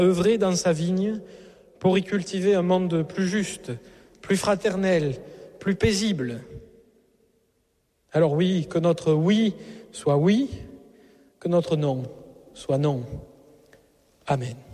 œuvrer dans sa vigne pour y cultiver un monde plus juste, plus fraternel, plus paisible. Alors oui, que notre oui soit oui, que notre non soit non. Amen.